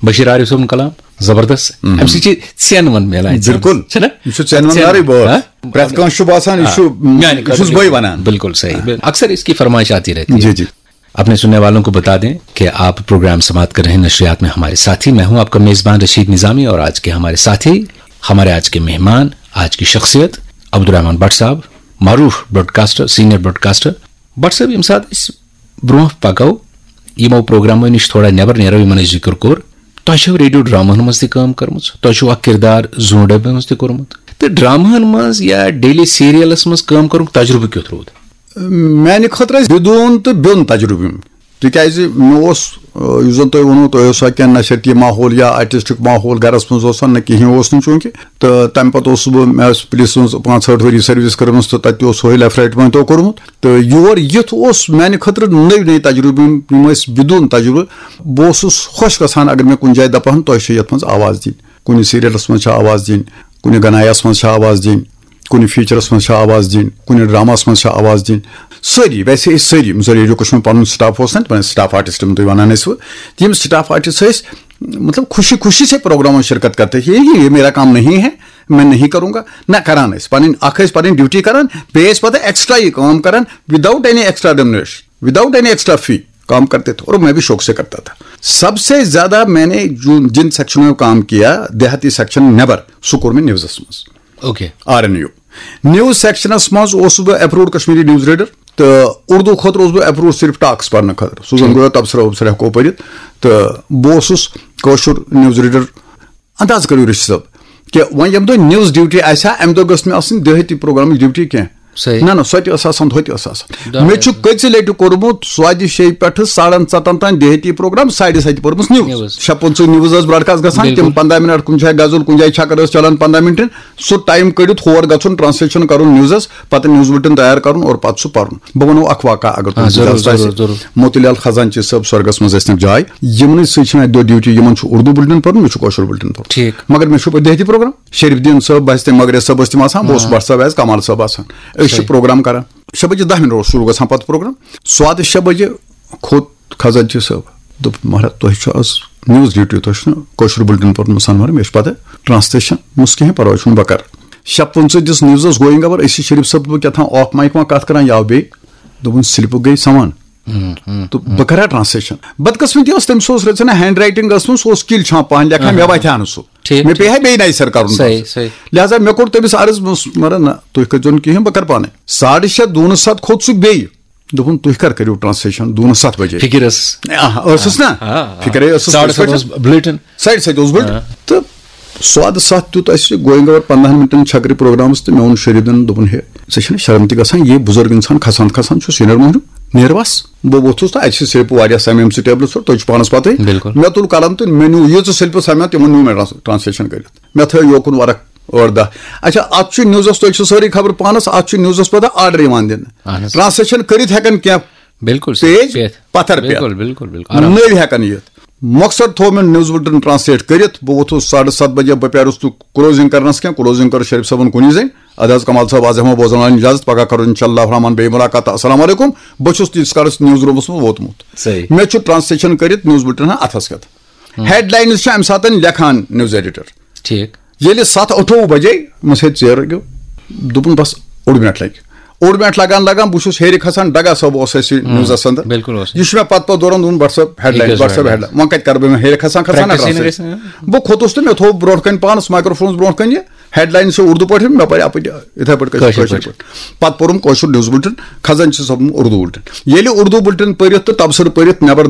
بشیر عارف صٲبُن کلام زبردست امہِ سۭتۍ چھِ ژٮ۪ن وَن میلان بالکل چھُنہ یہ چھُ ژٮ۪ن وَنٛدارٕے بٲتھ پرٛٮ۪تھ کٲنٛسہِ چھُ باسان یہ چھُس بٕے وَنان. بالکل صحیح. اکثر اس کی فرمائش آتی رہتی ہے. جی جی. اپنے سننے والوں کو بتا دیں کہ آپ پروگرام سماعت کر رہے ہیں نشریات میں ہمارے ساتھی. میں ہوں آپ کا میزبان رشید نظامی اور آج کے ہمارے ساتھی ہمارے آج کے مہمان آج کی شخصیت عبدالرحمان بٹ صاحب معروف Broad caster senior Broad caster. But صاحب ییٚمہِ ساتہٕ أسۍ برونٛہہ پکو یِمو پروگرامو نِش تھوڑا نیبر نیرو یِمن أسۍ ذِکر کوٚر تۄہہِ چھو ریڈیو ڈراماہن منٛز تہِ کٲم کٔرمٕژ تۄہہِ چھو اکھ کردار زوٗن ڈبہِ منٛز تہِ کوٚرمُت تہٕ ڈراماہن منٛز یا ڈیلی سیریلس منٛز کٲم کَرُک تجربہٕ کیُتھ روٗد؟ میانہِ خٲطرٕ بدوٗن تہٕ بیوٚن تجربہٕ یِم تِکیازِ مےٚ اوس یُس زن تۄہہِ ووٚنوٕ تۄہہِ اوسا کینٛہہ نشرتی ماحول یا آرٹسٹک ماحول گرس منٛز اوسا نہ کِہینۍ اوس نہٕ چوٗنٛکہِ تہٕ تَمہِ پتہٕ اوسُس بہٕ مےٚ ٲس پُلیٖسس منٛز 65 ؤری سٔروِس کٔرمٕژ تہٕ تَتہِ تہِ اوس سُہ لیفٹنٹمنٹو کوٚرمُت تہٕ یور یِتھ اوس میانہِ خٲطرٕ نٔوۍ تجربہٕ یِم ٲسۍ بدوٗن تجربہٕ. بہٕ اوسُس خۄش گژھان اگر مےٚ کُنہِ جایہِ دپہن تۄہہِ چھِ یتھ منٛز آواز دِنۍ کُنہِ سیریلس منٛز چھِ آواز دِنۍ کُنہِ گنایس منٛز چھِ آواز دِنۍ کُنہِ فیٖچرس منٛز چھِ آواز دِنۍ کُنہِ ڈراماہس منٛز چھِ آواز دِنۍ. سٲری ویسے ٲسۍ سٲری یِم زن ریڈیو کشمیٖر پنُن سٹاف اوس نا پنٕنۍ سٹاف آرٹسٹ یِم تُہۍ ونان ٲسوٕ تِم سٹاف آرٹسٹ ٲسۍ مطلب خوشی خوشی سے پروگرام میں شرکت کرتے ہیں. یہ میرا کام نہیں ہے میں نہیں کروں گا نہ کران ٲسۍ پنٕنۍ اکھ ٲسۍ پنٕنۍ ڈیوٹی کران بیٚیہِ ٲسۍ پتہٕ ایکسٹرا یہ کام کران without any extra ڈیمنیشن without any extra فی کام کرتے تھے اور میں بھی شوق سے کرتا تھا. سب سے زیادہ میں نے جن سیکشن میں کام کیا دیہاتی سیکشن نیبر سُہ کوٚر مےٚ نِوزس منٛز. اوکے. RNU نِوٕز سیکشنس منٛز اوسُس بہٕ ایپروڈ کشمیٖری نِوٕز ریڈر تہٕ اردوٗ خٲطرٕ اوسُس بہٕ ایپروڈ صرف ٹاکس پرنہٕ خٲطرٕ سُہ زن گوٚو تبصرہ وبصرہ ہٮ۪کو پٔرِتھ تہٕ بہٕ اوسُس کٲشُر نِوٕز ریڈر. انداز کٔرِو رشید صٲب کہِ وۄنۍ ییٚمہِ دۄہ نِوٕز ڈیوٹی آسہِ ہا اَمہِ دۄہ گٔژھ مےٚ آسٕنۍ دیہٲتی پروگرامٕچ ڈیوٹی کینٛہہ نہ نہ سۄ تہِ ٲس آسان ہُہ تہِ ٲس آسان. مےٚ چھُ کٔژِ لٹہِ کوٚرمُت 6 پٮ۪ٹھٕ 7:30 تام دیہٲتی پروگرام 7:30 پٔرمٕژ نِوٕز 6-5 نِوٕز ٲس براڈکاسٹ گژھان تِم 15 منٹ کُنہِ جایہِ غزل کُنہِ جایہِ چھکر ٲس چلان 15 منٹن سُہ ٹایم کٔڑِتھ ہور گژھُن ٹرانسلیشن کرُن نِوزس پتہٕ نِوٕز بُلٹن تیار کرُن اور پتہٕ سُہ پرُن. بہٕ وَنو اکھ واقعہ اگر موتیلال خزانچی صٲب سورگس منٛز ٲسۍ نہٕ جاے یِمنٕے سۭتۍ چھِ مےٚ اَکہِ دۄہ ڈیوٹی یِمن چھُ اردوٗ بُلٹن پرُن مےٚ چھُ کٲشُر بُلٹن پرُن مگر مےٚ چھُ پتہٕ دیہٲتی پروگرام شریف الدیٖن صٲب باسہِ تِم مغرے صٲب ٲسۍ تِم آسان بہٕ اوسُس بٹ صٲب آسہِ کمال صٲب آسان أسۍ چھِ پروگرام کران 6:10 اوس شروٗع گژھان پتہٕ پروگرام 6:15 کھوٚت خزانچی صٲب دوٚپ مہراز تۄہہِ چھُ آز نِوٕز ڈیوٹی تۄہہِ چھُ نہٕ کٲشُر بُلٹن پوٚرمُت سنور مےٚ چھُ پتہٕ ٹرانسلیشن مس کِہینۍ پرواے چھُنہٕ بہٕ کرٕ 6:15 دِژ نِوزس گویِنگ اوَر أسۍ چھِ شریف صٲب بہٕ کیٛاہ تھام آف مایک ما کتھ کران یا بیٚیہِ دوٚپُن سِلپہٕ گٔے سمان تہٕ بہٕ کرٕ ہا ٹرانسلیشن. بدقٕسمتی ٲس تٔمِس اوس رٔژھِنہ ہینڈ رایٹنگ ٲس سُہ اوس کِلۍ چھان پہن لیکھان مےٚ واتہِ ہا نہٕ سُہ مےٚ پیٚیہِ ہا بیٚیہِ نَیہِ سر کرُن لہٰذا مےٚ کوٚر تٔمِس عرض مگر نہ تُہۍ کٔرۍزیو نہٕ کِہینۍ بہٕ کرٕ پانے. 6:30 کھوٚت سُہ بیٚیہِ دوٚپُن تُہۍ کر کٔرِو ٹرانسلیشن 7 بجے فِکر ٲسٕس نا فِکرے ٲسٕس 7:30 اوس بُلٹن تہٕ 7:15 دیُت اَسہِ گویِنگ اوَر 15 منٹن چھکرِ پروگرامس تہٕ مےٚ ووٚن شریف الدیٖنن دوٚپُن ہے ژےٚ چھےٚ نہٕ شرم تہِ گژھان یہِ بُزرگ انسان کھسان چھُ سیٖنیر موہنیوٗ نیرواس بہٕ ووٚتھُس تہٕ اَتہِ چھِ سِلپہٕ واریاہ سَمیمژٕ ٹیبلَس پٮ۪ٹھ تۄہہِ چھُ پانَس پَتہٕ مےٚ تُل قلم تہٕ مےٚ نیوٗ ییٖژٕ سِلپہٕ سَمیو تِمو نیوٗ مےٚ ٹرانسلیشن کٔرِتھ مےٚ تھٲو یوکُن ورق 8-10 اچھا اَتھ چھُ نِوزس تۄہہِ چھُ سٲرٕے خبر پانس اَتھ چھُ نِوزس پتہٕ آرڈر یِوان دِنہٕ ٹرانسلیشن کٔرِتھ ہٮ۪کان کینٛہہ پیج پتھر نٔوۍ ہٮ۪کان یِتھ. مقصد تھوٚو مےٚ نِوٕز بُلٹن ٹرانسلیٹ کٔرِتھ بہٕ ووٚتھُس 7:30 بجے بہٕ پیارُس نہٕ کلوزِنگ کرنس کینٛہہ کلوزِنگ کٔر شریف صٲبن کُنی زٔنۍ ادٕ حظ کمال صٲب آز ہٮ۪مو بوزناوان اِجازت پگہہ کرو انشاءاللہ رحمان بیٚیہِ مُلاقات السلام علیکُم. بہٕ چھُس تیٖتِس کالس نِوٕز روٗمس منٛز ووتمُت مےٚ چھُ ٹرانسلیشن کٔرِتھ نِوٕز بُلٹن اتھس کٮ۪تھ ہیڈ لاینٕز چھِ امہِ ساتہٕ لیکھان نِوٕز ایڈیٹر ییٚلہِ 7:28 بجے مےٚ سۭتۍ ژیر لٔگِو دوٚپُن بس 1 مِنٹ لگہِ 1 مِنٹ لگان بہٕ چھُس ہیرِ کھسان ڈگا صٲب اوس اَسہِ نِوزس انٛدر یہِ چھُ مےٚ پتہٕ دوران دوٚپُن بٹ صٲب ہیڈ لاین وۄنۍ کتہِ کرٕ بہٕ ہیرِ کھسان بہٕ کھوٚتُس تہٕ مےٚ تھوٚو برونٛٹھ کَنہِ پانس مایکروفونس برونٛٹھ کَنہِ یہِ ہیڈ لاین چھِ اردوٗ پٲٹھۍ مےٚ پَرِ اَپٲرۍ یِتھٕے پٲٹھۍ کٲشِر پٲٹھۍ پتہٕ پوٚرُم کٲشُر نِوٕز بُلٹن خزانچی صٲبُن اردوٗ بُلٹن ییٚلہِ اردوٗ بُلٹن پٔرِتھ تہٕ تبصرٕ پٔرِتھ نٮ۪بر